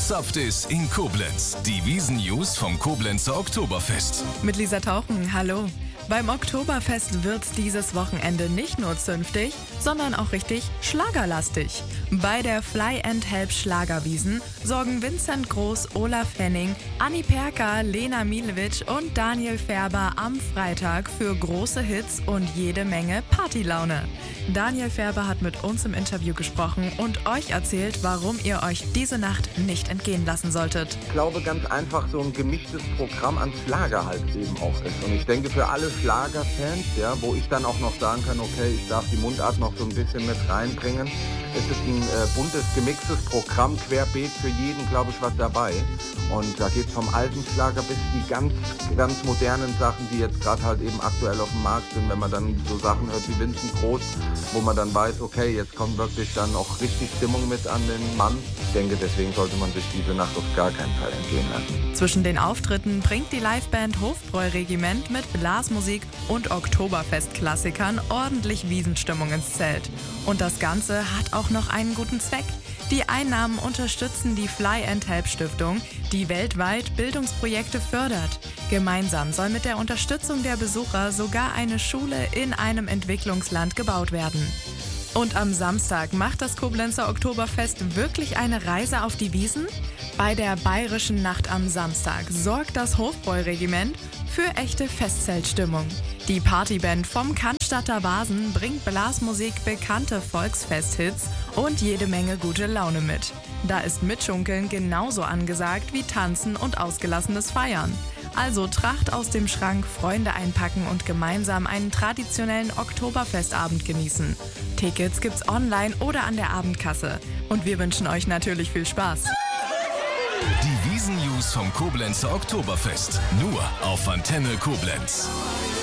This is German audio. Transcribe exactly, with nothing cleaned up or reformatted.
Zapft es in Koblenz. Die Wiesn-News vom Koblenzer Oktoberfest. Mit Lisa Tauchen, hallo. Beim Oktoberfest wird's dieses Wochenende nicht nur zünftig, sondern auch richtig schlagerlastig. Bei der Fly and Help Schlagerwiesn sorgen Vincent Groß, Olaf Henning, Anni Perka, Lena Milewitsch und Daniel Färber am Freitag für große Hits und jede Menge Partylaune. Daniel Färber hat mit uns im Interview gesprochen und euch erzählt, warum ihr euch diese Nacht nicht entgehen lassen solltet. Ich glaube ganz einfach, so ein gemischtes Programm an Schlager halt eben auch ist. Und ich denke, für alle Schlagerfans, ja, wo ich dann auch noch sagen kann, okay, ich darf die Mundart noch so ein bisschen mit reinbringen. Es ist ein äh, buntes, gemixtes Programm, querbeet für jeden, glaube ich, was dabei. Und da geht es vom alten Schlager bis die ganz, ganz modernen Sachen, die jetzt gerade halt eben aktuell auf dem Markt sind. Wenn man dann so Sachen hört wie Vincent Groß, wo man dann weiß, okay, jetzt kommt wirklich dann auch richtig Stimmung mit an den Mann. Ich denke, deswegen sollte man sich diese Nacht auf gar keinen Fall entgehen lassen. Zwischen den Auftritten bringt die Liveband Hofbräu-Regiment mit Blasmusik und Oktoberfest-Klassikern ordentlich Wiesenstimmung ins Zelt. Und das Ganze hat auch noch einen guten Zweck. Die Einnahmen unterstützen die Fly and Help Stiftung, die weltweit Bildungsprojekte fördert. Gemeinsam soll mit der Unterstützung der Besucher sogar eine Schule in einem Entwicklungsland gebaut werden. Und am Samstag macht das Koblenzer Oktoberfest wirklich eine Reise auf die Wiesn? Bei der Bayerischen Nacht am Samstag sorgt das Hofbräu-Regiment für echte Festzeltstimmung. Die Partyband vom Cannstatter Vasen bringt Blasmusik, bekannte Volksfesthits und jede Menge gute Laune mit. Da ist Mitschunkeln genauso angesagt wie Tanzen und ausgelassenes Feiern. Also Tracht aus dem Schrank, Freunde einpacken und gemeinsam einen traditionellen Oktoberfestabend genießen. Tickets gibt's online oder an der Abendkasse. Und wir wünschen euch natürlich viel Spaß. Die Wiesn-News vom Koblenzer Oktoberfest. Nur auf Antenne Koblenz.